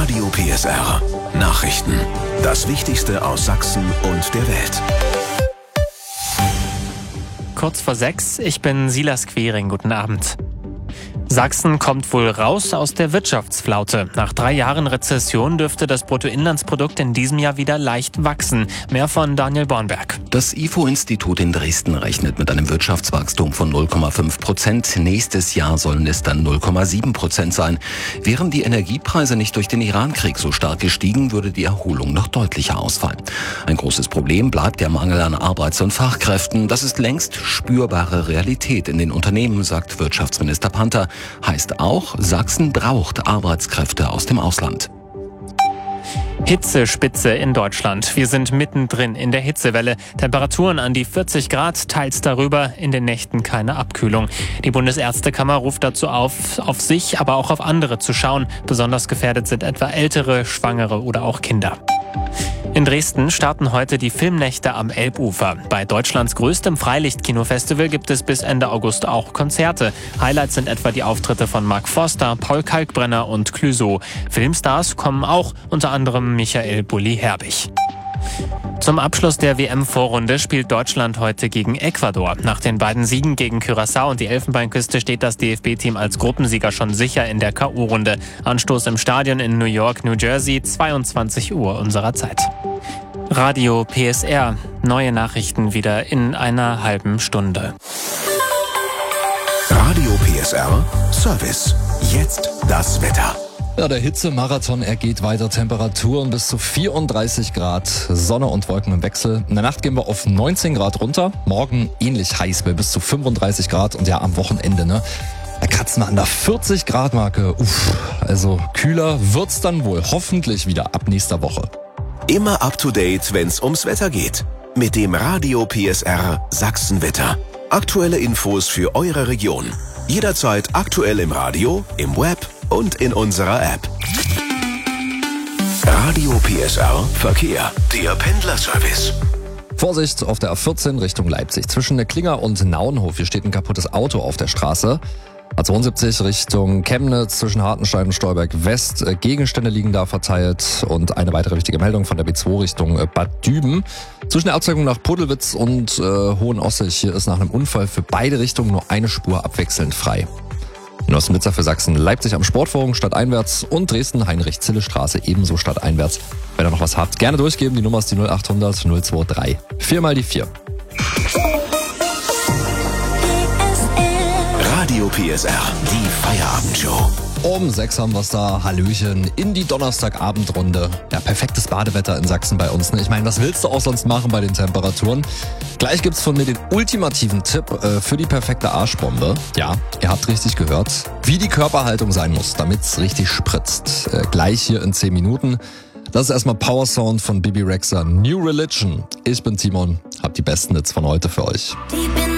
Radio PSR. Nachrichten. Das Wichtigste aus Sachsen und der Welt. Kurz vor 6, ich bin Silas Quering. Guten Abend. Sachsen kommt wohl raus aus der Wirtschaftsflaute. Nach 3 Jahren Rezession dürfte das Bruttoinlandsprodukt in diesem Jahr wieder leicht wachsen. Mehr von Daniel Bornberg. Das IFO-Institut in Dresden rechnet mit einem Wirtschaftswachstum von 0,5%. Nächstes Jahr sollen es dann 0,7% sein. Wären die Energiepreise nicht durch den Iran-Krieg so stark gestiegen, würde die Erholung noch deutlicher ausfallen. Ein großes Problem bleibt der Mangel an Arbeits- und Fachkräften. Das ist längst spürbare Realität in den Unternehmen, sagt Wirtschaftsminister Panther. Heißt auch, Sachsen braucht Arbeitskräfte aus dem Ausland. Hitzespitze in Deutschland. Wir sind mittendrin in der Hitzewelle. Temperaturen an die 40 Grad, teils darüber, in den Nächten keine Abkühlung. Die Bundesärztekammer ruft dazu auf sich, aber auch auf andere zu schauen. Besonders gefährdet sind etwa Ältere, Schwangere oder auch Kinder. In Dresden starten heute die Filmnächte am Elbufer. Bei Deutschlands größtem Freilichtkinofestival gibt es bis Ende August auch Konzerte. Highlights sind etwa die Auftritte von Mark Forster, Paul Kalkbrenner und Clouseau. Filmstars kommen auch, unter anderem Michael Bulli-Herbig. Zum Abschluss der WM-Vorrunde spielt Deutschland heute gegen Ecuador. Nach den beiden Siegen gegen Curaçao und die Elfenbeinküste steht das DFB-Team als Gruppensieger schon sicher in der K.O.-Runde. Anstoß im Stadion in New York, New Jersey, 22 Uhr unserer Zeit. Radio PSR. Neue Nachrichten wieder in einer halben Stunde. Radio PSR Service. Jetzt das Wetter. Ja, der Hitzemarathon, er geht weiter. Temperaturen bis zu 34 Grad, Sonne und Wolken im Wechsel. In der Nacht gehen wir auf 19 Grad runter. Morgen ähnlich heiß bei bis zu 35 Grad und ja, am Wochenende, da kratzen wir an der 40 Grad Marke. Also kühler wird's dann wohl hoffentlich wieder ab nächster Woche. Immer up to date, wenn's ums Wetter geht. Mit dem Radio PSR Sachsenwetter. Aktuelle Infos für eure Region. Jederzeit aktuell im Radio, im Web und in unserer App. Radio PSR Verkehr. Der Pendlerservice. Vorsicht auf der A14 Richtung Leipzig. Zwischen der Klinger und Naunhof. Hier steht ein kaputtes Auto auf der Straße. A72 Richtung Chemnitz zwischen Hartenstein und Stolberg West. Gegenstände liegen da verteilt. Und eine weitere wichtige Meldung von der B2 Richtung Bad Düben. Zwischen der Erzeugung nach Pudelwitz und Hohenossig. Hier ist nach einem Unfall für beide Richtungen nur eine Spur abwechselnd frei. In Ossenwitzer für Sachsen, Leipzig am Sportforum stadteinwärts und Dresden Heinrich-Zille-Straße ebenso stadteinwärts. Wenn ihr noch was habt, gerne durchgeben. Die Nummer ist die 0800 023. 4 mal die 4. Radio PSR, die Feierabendshow. Um 6 haben wir es da. Hallöchen in die Donnerstagabendrunde. Ja, perfektes Badewetter in Sachsen bei uns. Ich meine, was willst du auch sonst machen bei den Temperaturen? Gleich gibt's von mir den ultimativen Tipp für die perfekte Arschbombe. Ja, ihr habt richtig gehört. Wie die Körperhaltung sein muss, damit's richtig spritzt. Gleich hier in 10 Minuten. Das ist erstmal Power Sound von Bibi Rexha, New Religion. Ich bin Timon, hab die besten Hits von heute für euch.